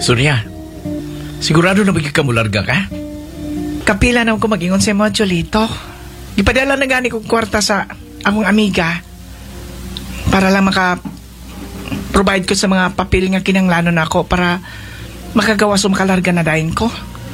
Sonia, sigurado na magkikamularga ka? Kapila na ko mag-ingon sa mo, Cholito. Ipadala na gani kong kwarta sa akong amiga para lang maka-provide ko sa mga papel nga kinanglano na ako para makagawa sa makalarga na dahin ko.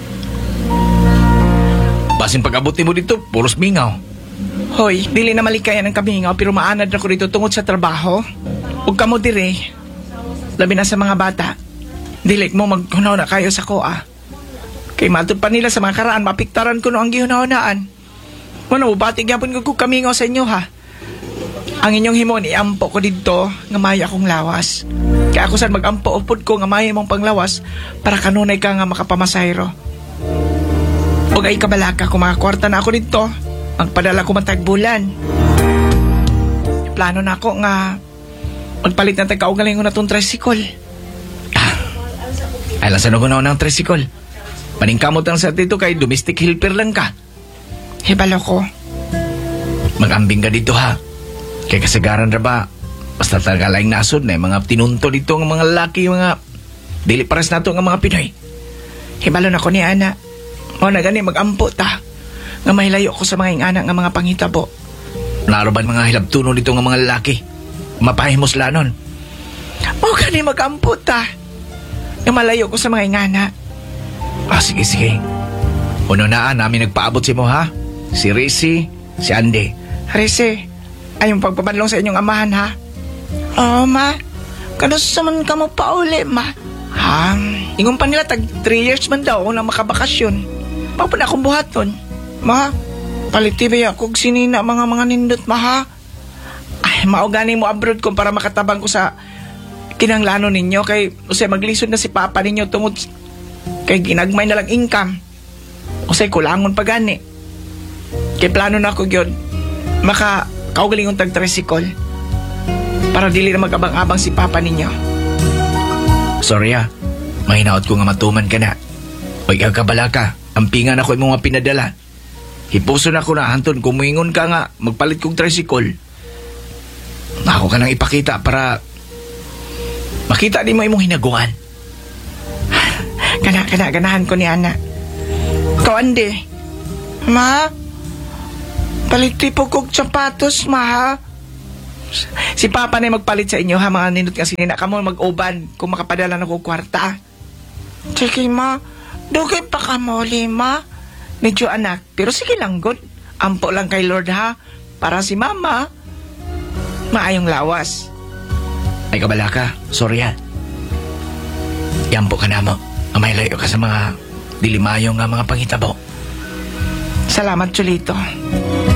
Basin pag-abuti mo dito, puros mingaw. Hoy, dili na malikayan ang kamingaw pero maanad na ko dito tungod sa trabaho. Huwag ka mo dire. Labi na sa mga bata. Dili mo maghunaw na kayo sa koa. Kay matod pa nila sa mga karaan, mapiktaran ko no ang gihunaw-hunaan. Mano, batig yapon ko kamingaw sa inyo ha. Ang inyong himon, iampo ko dito nga maya akong lawas. Kaya ako saan mag-ampo upod ko nga maya mong panglawas para kanunay ka nga makapamasayro. Huwag ay kabalaka kung makakwarta na ako dito. Magpadala ko matagbulan. Plano na ako nga magpalit na tagkaugaling ko na itong tricycle. Ay, lasan ako na ng tricycle. Paningkamot lang sa dito kay domestic helper lang ka. Hibalo ko. Mag-ambing ka dito ha. Kaya kasagaran na ba, basta talaga laing nasod na mga tinunto dito ng mga lalaki, mga dili pares na ito ng mga Pinoy. Hibalo na ko ni Ana. O na gani mag-ampo ta. Nga may layo ko sa mga ingana nga mga panghitabo. Naroban mga hilabtuno dito ng mga lalaki. Mapahimos lanon. O gani mag-ampo ta. Nga malayo ko sa mga ingana. Sige, sige. Uno na namin nagpaabot si mo ha. Si Rizzy, si Andy. Rizzy, ay yung pagpapadlong sa inyong amahan ha. Oo ma. Kanusta man ka mo pa uli ma. Ha? Ingon pa nila tag 3 years man daw na makabakasyon. Mapun akong buhaton. Ma, palitibay ako sinina mga nindot ma ha. Ay, maugani mo abroad ko para makatabang ko sa kinanglano ninyo kay usay maglisod na si papa ninyo tungod kay ginagmay na lang income. Usay kulangon pa gani. Kay plano na ako gyud maka kaugalingon tag tricycle para dili na magabang-abang si papa ninyo. Sorry ha. Mahinaot ko nga matuman ka na. Huwag kabala ka. Ampingan ako yung mga pinadala. Hipuso na ko na Anton kung muingon ka nga magpalit kong tricycle. Ako ka nang ipakita para makita di mo imong hinaguan. Ganahan ko ni Ana. Ikaw Ande. Ma, paliti po kong sapatos ma ha. Si Papa na magpalit sa inyo ha mga nindot kasi nina ka mo mag-uban kung makapadala na ko kwarta. Sige ma, dugay pa ka mo lima. Medyo anak, pero sige lang good. Ampo lang kay Lord ha, para si Mama maayong lawas. Ay kabala ka, sorry ha. Yampo ka na mo. May layo ka sa mga dilimayong nga mga panghitabo. Salamat, Cholito.